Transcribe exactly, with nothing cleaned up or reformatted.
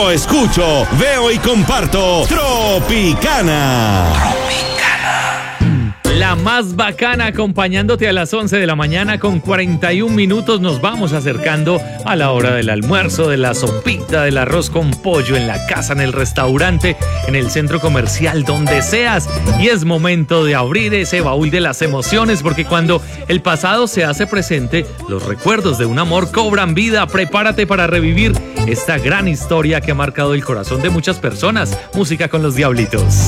Yo escucho, veo y comparto Tropicana. La más bacana, acompañándote a las once de la mañana con cuarenta y un minutos. Nos vamos acercando a la hora del almuerzo, de la sopita, del arroz con pollo, en la casa, en el restaurante, en el centro comercial, donde seas. Y es momento de abrir ese baúl de las emociones, porque cuando el pasado se hace presente, los recuerdos de un amor cobran vida. Prepárate para revivir esta gran historia que ha marcado el corazón de muchas personas. Música con los Diablitos.